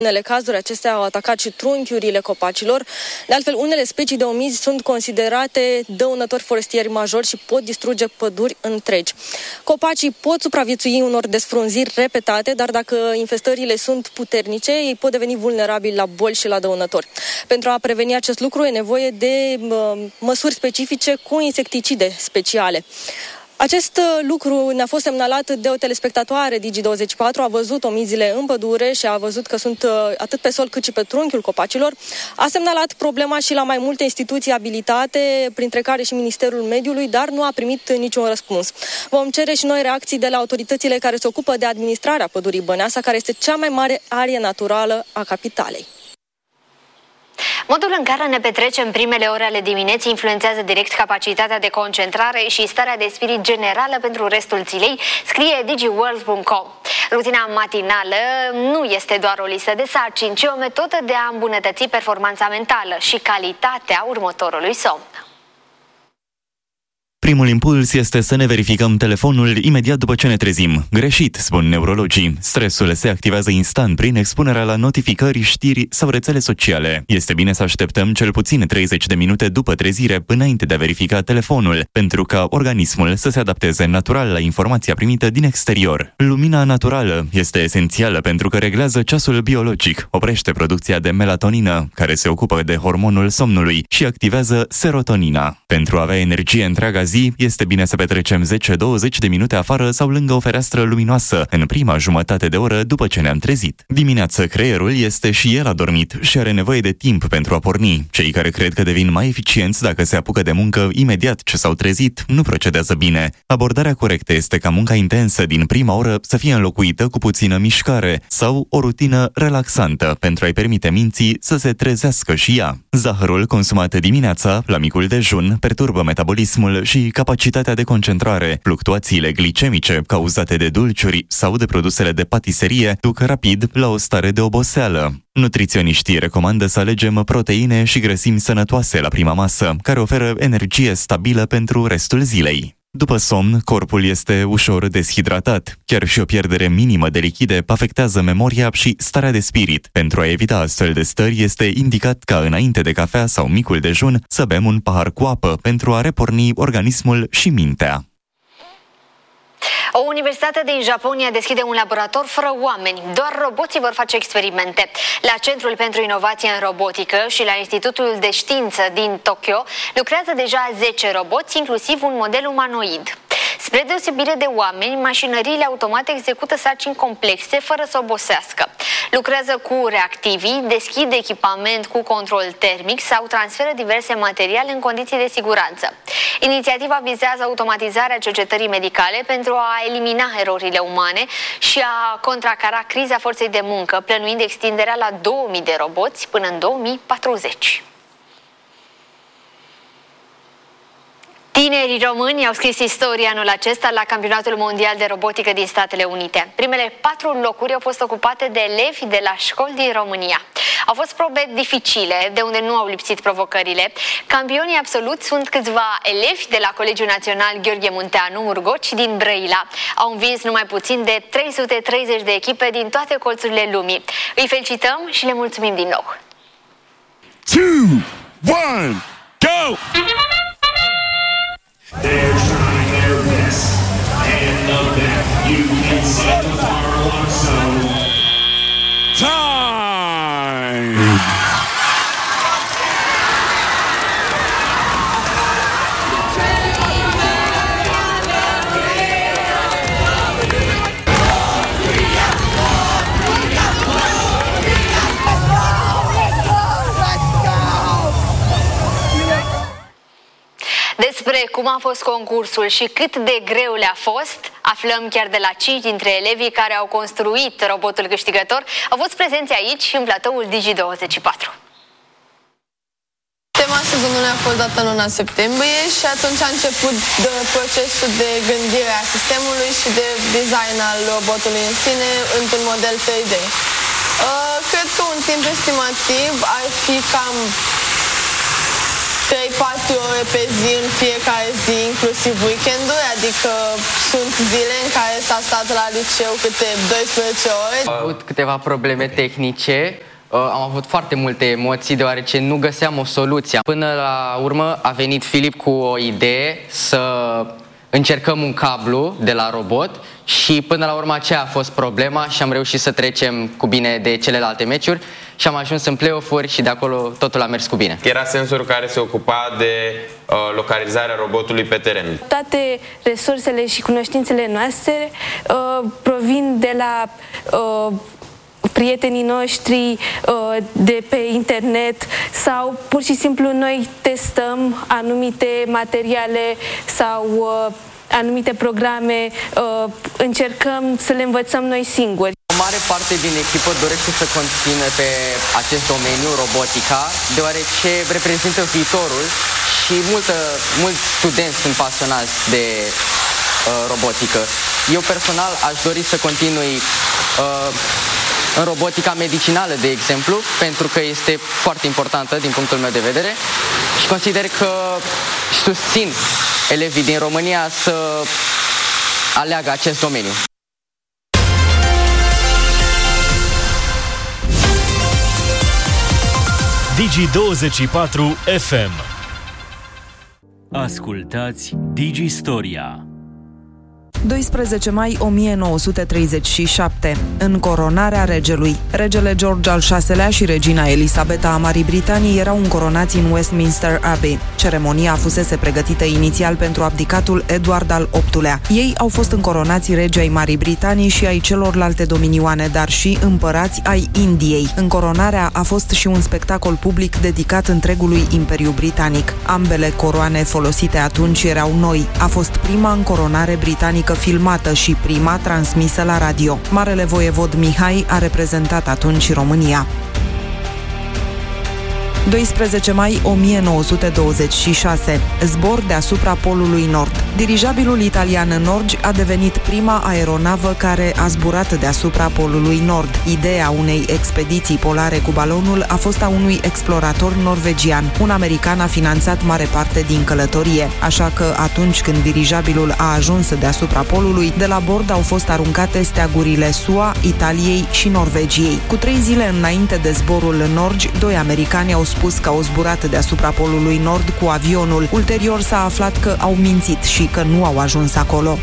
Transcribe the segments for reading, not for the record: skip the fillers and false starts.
În unele cazuri, acestea au atacat și trunchiurile copacilor. De altfel, unele specii de omizi sunt considerate dăunători forestieri majori și pot distruge păduri întregi. Copacii pot supraviețui unor desfrunziri repetate, dar dacă infestările sunt puternice, ei pot deveni vulnerabili la boli și la dăunători. Pentru a preveni acest lucru, e nevoie de măsuri specifice cu insecticide speciale. Acest lucru ne-a fost semnalat de o telespectatoare Digi24, a văzut omizile în pădure și a văzut că sunt atât pe sol cât și pe trunchiul copacilor. A semnalat problema și la mai multe instituții abilitate, printre care și Ministerul Mediului, dar nu a primit niciun răspuns. Vom cere și noi reacții de la autoritățile care se ocupă de administrarea pădurii Băneasa, care este cea mai mare arie naturală a capitalei. Modul în care ne petrecem primele ore ale dimineții influențează direct capacitatea de concentrare și starea de spirit generală pentru restul zilei, scrie digiworld.com. Rutina matinală nu este doar o listă de sarcini, ci o metodă de a îmbunătăți performanța mentală și calitatea următorului somn. Primul impuls este să ne verificăm telefonul imediat după ce ne trezim. Greșit, spun neurologii. Stresul se activează instant prin expunerea la notificări, știri sau rețele sociale. Este bine să așteptăm cel puțin 30 de minute după trezire înainte de a verifica telefonul, pentru ca organismul să se adapteze natural la informația primită din exterior. Lumina naturală este esențială pentru că reglează ceasul biologic, oprește producția de melatonină, care se ocupă de hormonul somnului, și activează serotonina. Pentru a avea energie întreaga zi, este bine să petrecem 10-20 de minute afară sau lângă o fereastră luminoasă, în prima jumătate de oră după ce ne-am trezit. Dimineața creierul este și el adormit și are nevoie de timp pentru a porni. Cei care cred că devin mai eficienți dacă se apucă de muncă imediat ce s-au trezit, nu procedează bine. Abordarea corectă este ca munca intensă din prima oră să fie înlocuită cu puțină mișcare sau o rutină relaxantă pentru a-i permite minții să se trezească și ea. Zahărul consumat dimineața, la micul dejun, perturbă metabolismul și capacitatea de concentrare. Fluctuațiile glicemice cauzate de dulciuri sau de produsele de patiserie duc rapid la o stare de oboseală. Nutriționiștii recomandă să alegem proteine și grăsimi sănătoase la prima masă, care oferă energie stabilă pentru restul zilei. După somn, corpul este ușor deshidratat. Chiar și o pierdere minimă de lichide afectează memoria și starea de spirit. Pentru a evita astfel de stări, este indicat ca înainte de cafea sau micul dejun să bem un pahar cu apă pentru a reporni organismul și mintea. O universitate din Japonia deschide un laborator fără oameni. Doar roboții vor face experimente. La Centrul pentru Inovație în Robotică și la Institutul de Știință din Tokyo lucrează deja 10 roboți, inclusiv un model umanoid. Spre deosebire de oameni, mașinăriile automate execută sarcini complexe fără să obosească. Lucrează cu reactivii, deschid echipament cu control termic sau transferă diverse materiale în condiții de siguranță. Inițiativa vizează automatizarea cercetării medicale pentru a elimina erorile umane și a contracara criza forței de muncă, plănuind extinderea la 2000 de roboți până în 2040. Tinerii români au scris istoria anul acesta la Campionatul Mondial de Robotică din Statele Unite. Primele 4 locuri au fost ocupate de elevi de la școli din România. Au fost probe dificile, de unde nu au lipsit provocările. Campionii absoluți sunt câțiva elevi de la Colegiul Național Gheorghe Munteanu Murgoci din Brăila. Au învins numai puțin de 330 de echipe din toate colțurile lumii. Îi felicităm și le mulțumim din nou! 2, 1, go! They're trying their best, and the back you can set the far along so. Time! Despre cum a fost concursul și cât de greu le-a fost, aflăm chiar de la 5 dintre elevii care au construit robotul câștigător. Au fost prezenți aici în platoul Digi24. Tema sezonului a fost dată în luna septembrie și atunci a început procesul de gândire a sistemului și de design al robotului în sine într-un model 3D. Cred că un timp estimativ ar fi cam 4 ore pe zi în fiecare zi, inclusiv weekenduri, adică sunt zile în care s-a stat la liceu câte 12 ore. Am avut câteva probleme tehnice, am avut foarte multe emoții deoarece nu găseam o soluție. Până la urmă a venit Filip cu o idee să încercăm un cablu de la robot și până la urmă aceea a fost problema și am reușit să trecem cu bine de celelalte meciuri și am ajuns în play-off-uri și de acolo totul a mers cu bine. Era sensorul care se ocupa de localizarea robotului pe teren. Toate resursele și cunoștințele noastre provin de la prietenii noștri de pe internet sau pur și simplu noi testăm anumite materiale sau anumite programe, încercăm să le învățăm noi singuri. O mare parte din echipă dorește să continue pe acest domeniu, robotica, deoarece reprezintă viitorul și mulți studenți sunt pasionați de robotică. Eu personal aș dori să continui în robotica medicinală, de exemplu, pentru că este foarte importantă din punctul meu de vedere și consider că susțin elevii din România să aleagă acest domeniu. Digi24 FM. Ascultați Digistoria. 12 mai 1937. În coronarea regelui. Regele George al VI-lea și regina Elisabeta a Marii Britanii erau încoronați în Westminster Abbey. Ceremonia fusese pregătită inițial pentru abdicatul Edward al VIII-lea. Ei au fost încoronați regi ai Marii Britanii și ai celorlalte dominioane, dar și împărați ai Indiei. Încoronarea a fost și un spectacol public dedicat întregului Imperiu Britanic. Ambele coroane folosite atunci erau noi. A fost prima încoronare britanică filmată și prima transmisă la radio. Marele voievod Mihai a reprezentat atunci România. 12 mai 1926. Zbor deasupra Polului Nord. Dirijabilul italian Norge a devenit prima aeronavă care a zburat deasupra Polului Nord. Ideea unei expediții polare cu balonul a fost a unui explorator norvegian. Un american a finanțat mare parte din călătorie, așa că atunci când dirijabilul a ajuns deasupra Polului, de la bord au fost aruncate steagurile SUA, Italiei și Norvegiei. Cu 3 zile înainte de zborul Norge, 2 americani au spus că au zburat deasupra Polului Nord cu avionul. Ulterior s-a aflat că au mințit și că nu au ajuns acolo.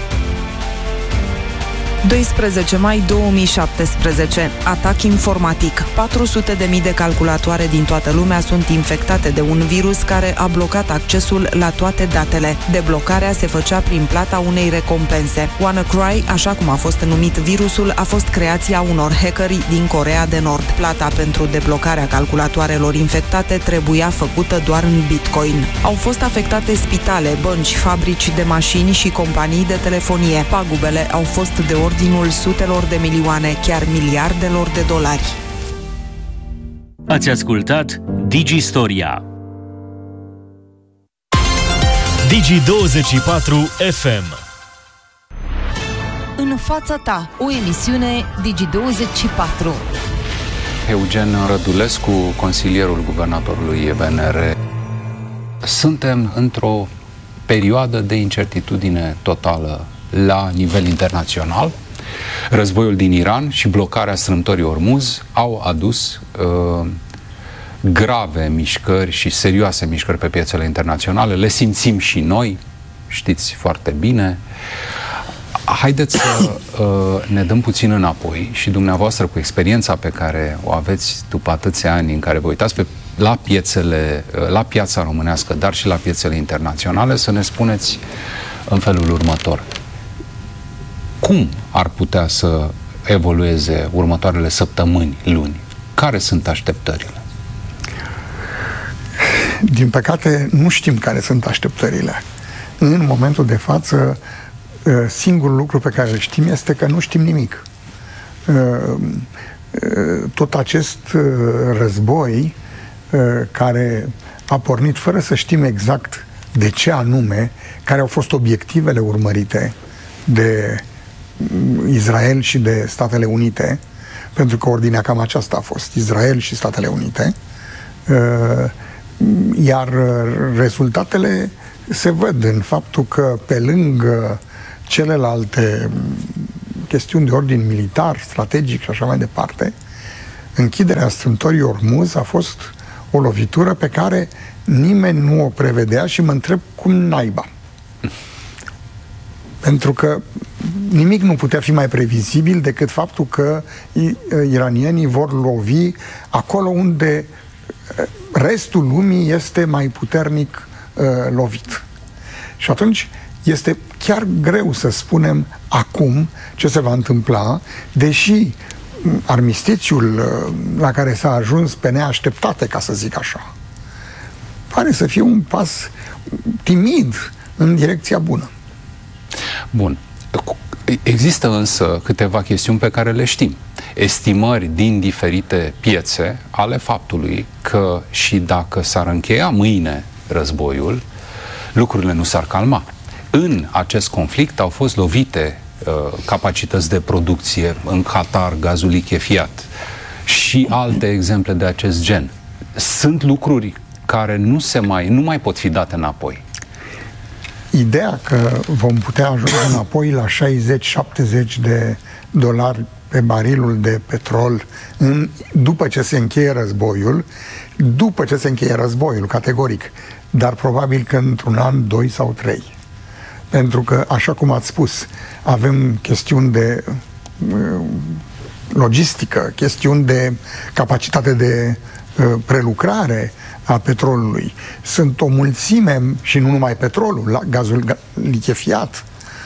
12 mai 2017. Atac informatic. 400.000 de calculatoare din toată lumea sunt infectate de un virus care a blocat accesul la toate datele. Deblocarea se făcea prin plata unei recompense. WannaCry, așa cum a fost numit virusul, a fost creația unor hackeri din Coreea de Nord. Plata pentru deblocarea calculatoarelor infectate trebuia făcută doar în Bitcoin. Au fost afectate spitale, bănci, fabrici de mașini și companii de telefonie. Pagubele au fost de ordinul sutelor de milioane, chiar miliardelor de dolari. Ați ascultat Digistoria. Digi24 FM. În fața ta, o emisiune Digi24. Eugen Rădulescu, consilierul guvernatorului VNR. Suntem într-o perioadă de incertitudine totală la nivel internațional. Războiul din Iran și blocarea strâmtorii Ormuz au adus grave mișcări și serioase mișcări pe piețele internaționale. Le simțim și noi, știți foarte bine. Haideți să ne dăm puțin înapoi și dumneavoastră, cu experiența pe care o aveți după atâția ani în care vă uitați la piața românească, dar și la piețele internaționale, să ne spuneți în felul următor. Cum ar putea să evolueze următoarele săptămâni, luni? Care sunt așteptările? Din păcate, nu știm care sunt așteptările. În momentul de față, singurul lucru pe care îl știm este că nu știm nimic. Tot acest război care a pornit fără să știm exact de ce anume, care au fost obiectivele urmărite de Israel și de Statele Unite, pentru că ordinea cam aceasta a fost, Israel și Statele Unite, Iar rezultatele se văd în faptul că pe lângă celelalte chestiuni de ordin militar, strategic și așa mai departe, închiderea strâmtorii Ormuz a fost o lovitură pe care nimeni nu o prevedea și mă întreb cum naiba. Pentru că nimic nu putea fi mai previzibil decât faptul că iranienii vor lovi acolo unde restul lumii este mai puternic lovit. Și atunci este chiar greu să spunem acum ce se va întâmpla, deși armistițiul la care s-a ajuns pe neașteptate, ca să zic așa, pare să fie un pas timid în direcția bună. Bun. Există însă câteva chestiuni pe care le știm. Estimări din diferite piețe ale faptului că și dacă s-ar încheia mâine războiul, lucrurile nu s-ar calma. În acest conflict au fost lovite capacități de producție în Qatar, gazul lichefiat și alte exemple de acest gen. Sunt lucruri care nu mai pot fi date înapoi. Ideea că vom putea ajunge înapoi la 60-70 de dolari pe barilul de petrol după ce se încheie războiul, categoric, dar probabil că într-un an, 2 sau 3. Pentru că, așa cum ați spus, avem chestiuni de logistică, chestiuni de capacitate de prelucrare a petrolului. Sunt o mulțime, și nu numai petrolul, gazul lichefiat.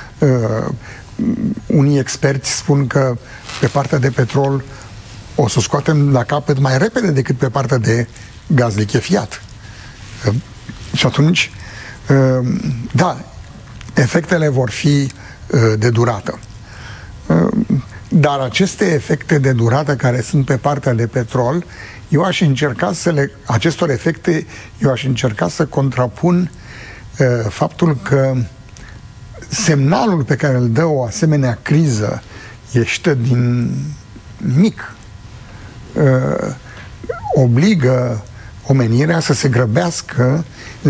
Unii experți spun că pe partea de petrol o să scoatem la capăt mai repede decât pe partea de gaz lichefiat. Și atunci, da, efectele vor fi de durată. Dar aceste efecte de durată care sunt pe partea de petrol, acestor efecte eu aș încerca să contrapun faptul că semnalul pe care îl dă o asemenea criză ieșită din mic obligă omenirea să se grăbească.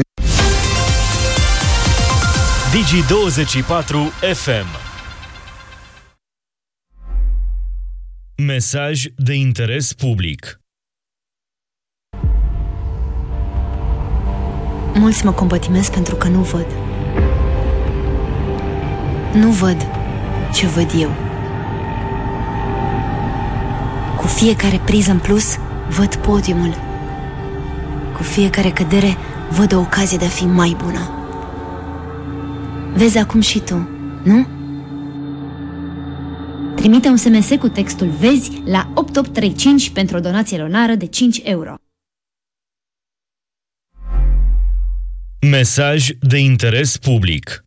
Digi24 FM. Mesaj de interes public. Mulți mă compătimesc pentru că nu văd. Nu văd ce văd eu. Cu fiecare priză în plus, văd podiumul. Cu fiecare cădere, văd o ocazie de a fi mai bună. Vezi acum și tu, nu? Trimite un SMS cu textul VEZI la 8835 pentru o donație lunară de 5 euro. Mesaj de interes public.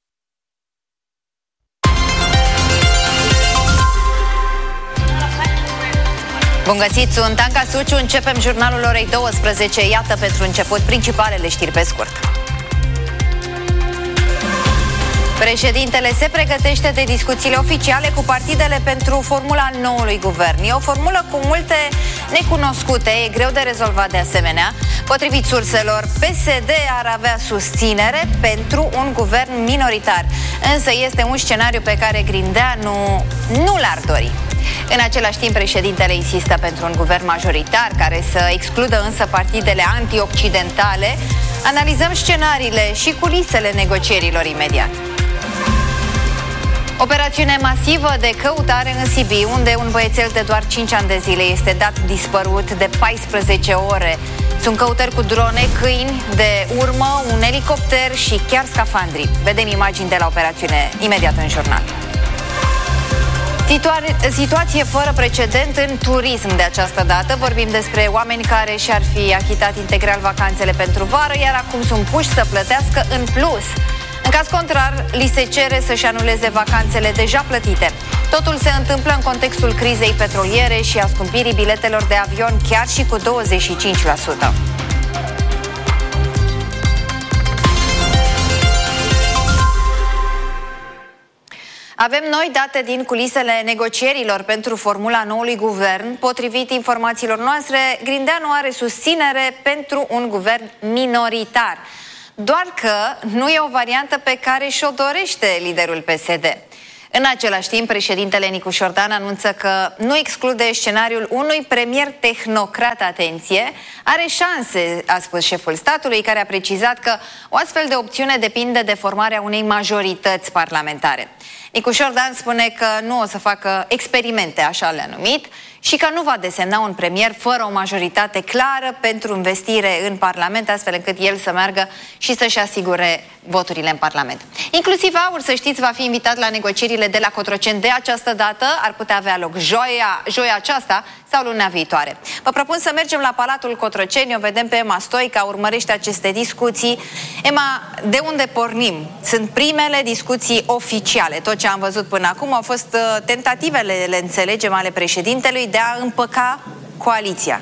Bun găsit, sunt Anca Suciu, începem jurnalul orei 12. Iată pentru început principalele știri pe scurt. Președintele se pregătește de discuțiile oficiale cu partidele pentru formula noului guvern. E o formulă cu multe necunoscute, e greu de rezolvat de asemenea. Potrivit surselor, PSD ar avea susținere pentru un guvern minoritar. Însă este un scenariu pe care Grindeanu nu l-ar dori. În același timp, președintele insistă pentru un guvern majoritar, care să excludă însă partidele anti-occidentale. Analizăm scenariile și culisele negocierilor imediat. Operațiune masivă de căutare în Sibiu, unde un băiețel de doar 5 ani de zile este dat dispărut de 14 ore. Sunt căutări cu drone, câini de urmă, un elicopter și chiar scafandri. Vedem imagini de la operațiune imediat în jurnal. Situație fără precedent în turism de această dată. Vorbim despre oameni care și-ar fi achitat integral vacanțele pentru vară, iar acum sunt puși să plătească în plus. În caz contrar, li se cere să-și anuleze vacanțele deja plătite. Totul se întâmplă în contextul crizei petroliere și a scumpirii biletelor de avion chiar și cu 25%. Avem noi date din culisele negocierilor pentru formula noului guvern. Potrivit informațiilor noastre, Grindeanu are susținere pentru un guvern minoritar. Doar că nu e o variantă pe care și-o dorește liderul PSD. În același timp, președintele Nicu Șordan anunță că nu exclude scenariul unui premier tehnocrat, atenție, are șanse, a spus șeful statului, care a precizat că o astfel de opțiune depinde de formarea unei majorități parlamentare. Nicu Șordan spune că nu o să facă experimente, așa le-a numit, și că nu va desemna un premier fără o majoritate clară pentru investire în Parlament, astfel încât el să meargă și să-și asigure voturile în Parlament. Inclusiv AUR, să știți, va fi invitat la negocierile de la Cotroceni de această dată, ar putea avea loc joia aceasta sau luna viitoare. Vă propun să mergem la Palatul Cotroceni, o vedem pe Emma Stoica, urmărește aceste discuții. Emma, de unde pornim? Sunt primele discuții oficiale. Tot ce am văzut până acum au fost tentativele, le înțelegem, ale președintelui de a împăca coaliția.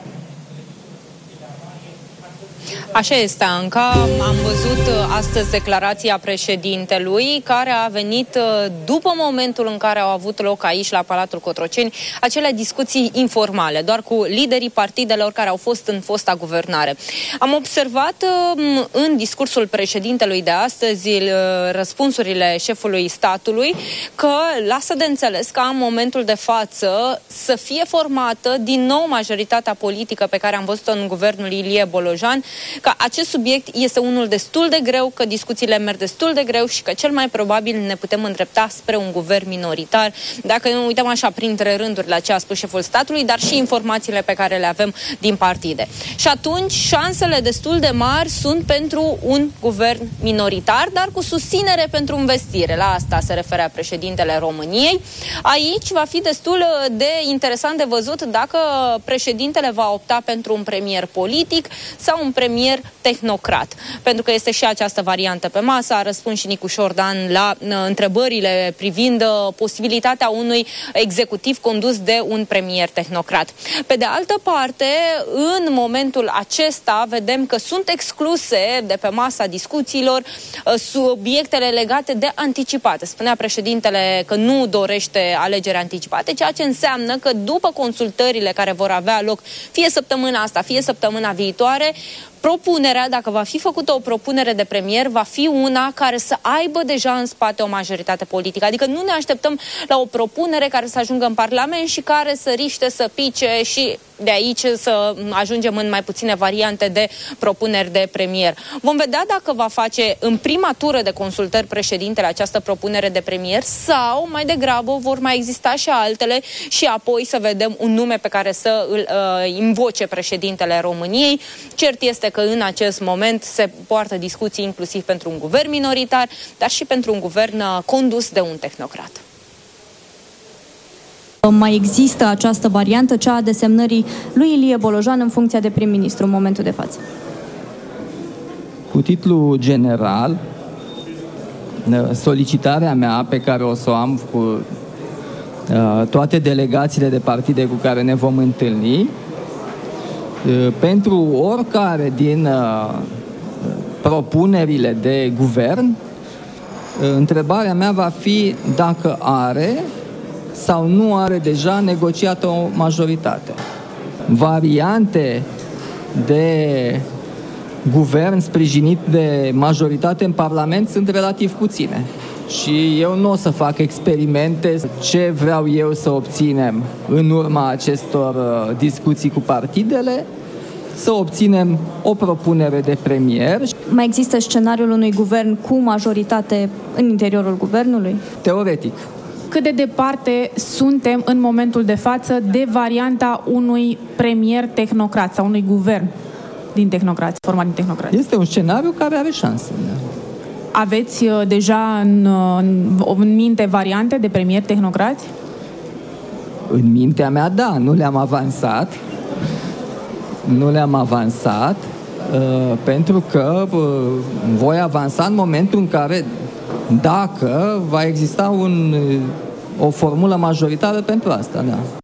Așa este, Anca. Am văzut astăzi declarația președintelui, care a venit după momentul în care au avut loc aici, la Palatul Cotroceni, acele discuții informale, doar cu liderii partidelor care au fost în fosta guvernare. Am observat în discursul președintelui de astăzi, răspunsurile șefului statului, că lasă de înțeles că în momentul de față să fie formată din nou majoritatea politică pe care am văzut-o în guvernul Ilie Bolojan, că acest subiect este unul destul de greu, că discuțiile merg destul de greu și că cel mai probabil ne putem îndrepta spre un guvern minoritar, dacă ne uităm așa printre rândurile ce a spus șeful statului, dar și informațiile pe care le avem din partide. Și atunci șansele destul de mari sunt pentru un guvern minoritar, dar cu susținere pentru investire. La asta se referea președintele României. Aici va fi destul de interesant de văzut dacă președintele va opta pentru un premier politic sau un premier tehnocrat. Pentru că este și această variantă pe masă. A răspuns și Nicu Șordan la întrebările privind posibilitatea unui executiv condus de un premier tehnocrat. Pe de altă parte, în momentul acesta vedem că sunt excluse de pe masa discuțiilor subiectele legate de anticipate. Spunea președintele că nu dorește alegeri anticipate, ceea ce înseamnă că după consultările care vor avea loc fie săptămâna asta, fie săptămâna viitoare, propunerea, dacă va fi făcută o propunere de premier, va fi una care să aibă deja în spate o majoritate politică. Adică nu ne așteptăm la o propunere care să ajungă în Parlament și care să riște, să pice și de aici să ajungem în mai puține variante de propuneri de premier. Vom vedea dacă va face în prima tură de consultări președintele această propunere de premier sau mai degrabă vor mai exista și altele și apoi să vedem un nume pe care să îl invoce președintele României. Cert este că în acest moment se poartă discuții inclusiv pentru un guvern minoritar, dar și pentru un guvern condus de un tehnocrat. Mai există această variantă, cea a desemnării lui Ilie Bolojan în funcția de prim-ministru în momentul de față? Cu titlu general, solicitarea mea pe care o să o am cu toate delegațiile de partide cu care ne vom întâlni, pentru oricare din propunerile de guvern, întrebarea mea va fi dacă are sau nu are deja negociată o majoritate. Variante de guvern sprijinit de majoritate în Parlament sunt relativ puține. Și eu nu o să fac experimente ce vreau eu să obținem în urma acestor discuții cu partidele, să obținem o propunere de premier. Mai există scenariul unui guvern cu majoritate în interiorul guvernului? Teoretic. Cât de departe suntem în momentul de față de varianta unui premier tehnocrat sau unui guvern din tehnocrați, format din tehnocrați? Este un scenariu care are șanse. Aveți deja în minte variante de premier tehnocrați? În mintea mea, da, nu le-am avansat. Nu le-am avansat pentru că voi avansa în momentul în care, dacă va exista o formulă majoritară pentru asta, da.